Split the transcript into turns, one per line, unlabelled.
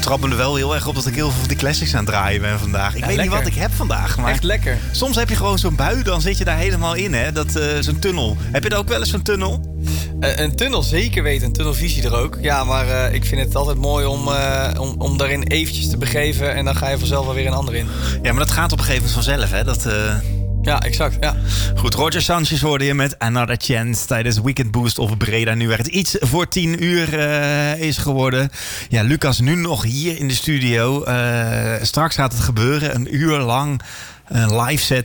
betrap me er wel heel erg op dat ik heel veel van die classics aan het draaien ben vandaag. Ik weet
lekker.
niet wat ik heb vandaag. Maar
Echt lekker.
soms heb je gewoon zo'n bui, dan zit je daar helemaal in, hè? Zo'n tunnel. Heb je er ook wel eens zo'n tunnel?
Een tunnel, zeker weten. Een tunnelvisie er ook. Ja, maar ik vind het altijd mooi om daarin eventjes te begeven. En dan ga je vanzelf wel weer een ander in.
Ja, maar dat gaat op een gegeven moment vanzelf, hè?
Ja, exact. Ja.
Goed, Roger Sanchez hoorde je met Another Chance tijdens Weekend Boost of Breda. Nu werd het iets voor 10:00 is geworden. Ja, Lucas nu nog hier in de studio. Straks gaat het gebeuren. Een uur lang een live set